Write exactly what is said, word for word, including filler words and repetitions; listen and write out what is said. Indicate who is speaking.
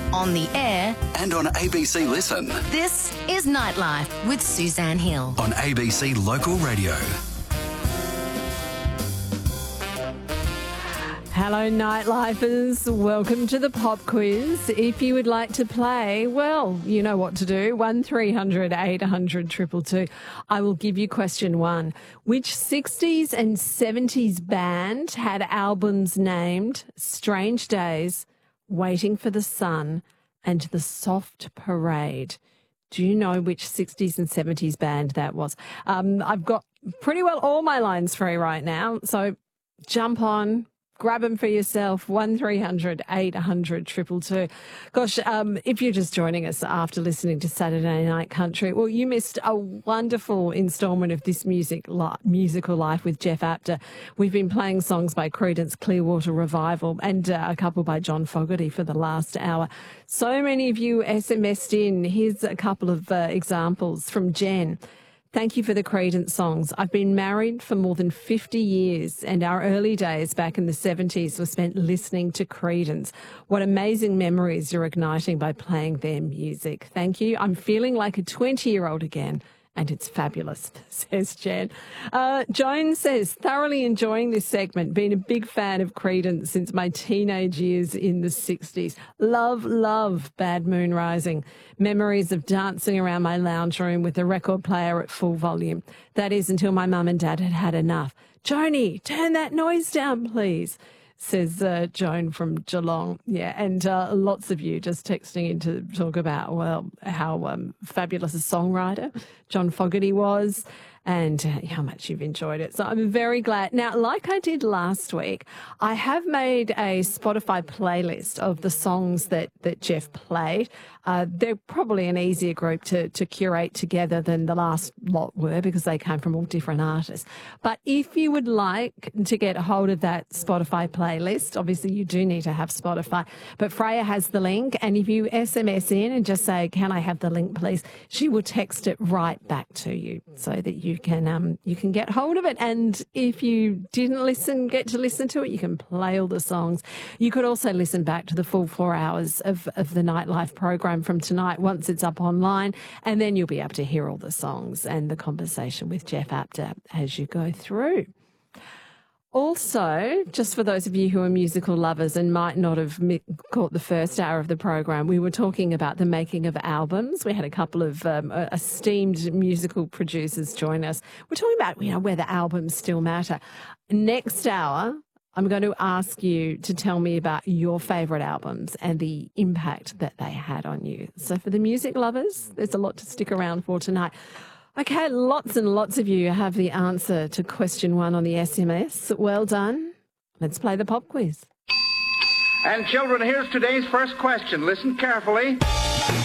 Speaker 1: on the air,
Speaker 2: and on A B C Listen.
Speaker 1: this is Nightlife with Suzanne Hill.
Speaker 2: On A B C Local Radio.
Speaker 3: Hello, Nightlifers. Welcome to the Pop Quiz. If you would like to play, well, you know what to do. one three hundred eight hundred two two two. I will give you question one. Which sixties and seventies band had albums named Strange Days, Waiting for the Sun, and The Soft Parade? Do you know which sixties and seventies band that was? Um, I've got pretty well all my lines free right now, so jump on. Grab them for yourself, one three hundred eight hundred two two two. Gosh, um, if you're just joining us after listening to Saturday Night Country, well, you missed a wonderful instalment of This Music li- Musical Life with Jeff Apter. We've been playing songs by Creedence Clearwater Revival and uh, a couple by John Fogerty for the last hour. So many of you S M S'd in. Here's a couple of uh, examples from Jen. Thank you for the Creedence songs. I've been married for more than fifty years, and our early days back in the seventies were spent listening to Creedence. What amazing memories you're igniting by playing their music. Thank you. I'm feeling like a twenty-year-old again, and it's fabulous, says Jen. Uh, Joan says, thoroughly enjoying this segment, been a big fan of Creedence since my teenage years in the sixties. Love, love Bad Moon Rising. Memories of dancing around my lounge room with the record player at full volume. That is until my mum and dad had had enough. Joni, turn that noise down, please, says uh, Joan from Geelong. Yeah, and uh, lots of you just texting in to talk about, well, how um, fabulous a songwriter John Fogerty was and uh, how much you've enjoyed it. So I'm very glad. Now, like I did last week, I have made a Spotify playlist of the songs that, that Jeff played. Uh, they're probably an easier group to, to curate together than the last lot were because they came from all different artists. But if you would like to get a hold of that Spotify playlist, obviously you do need to have Spotify, but Freya has the link, and if you S M S in and just say, can I have the link, please, she will text it right back to you so that you can um you can get hold of it. And if you didn't listen, get to listen to it, you can play all the songs. You could also listen back to the full four hours of, of the Nightlife program from tonight once it's up online, and then you'll be able to hear all the songs and the conversation with Jeff Apter as you go through. Also, just for those of you who are musical lovers and might not have mi- caught the first hour of the program, we were talking about the making of albums. We had a couple of um, esteemed musical producers join us. We're talking about, you know, whether albums still matter. Next hour, I'm going to ask you to tell me about your favourite albums and the impact that they had on you. So for the music lovers, there's a lot to stick around for tonight. Okay, lots and lots of you have the answer to question one on the S M S. Well done. Let's play the pop quiz.
Speaker 4: And children, here's today's first question. Listen carefully.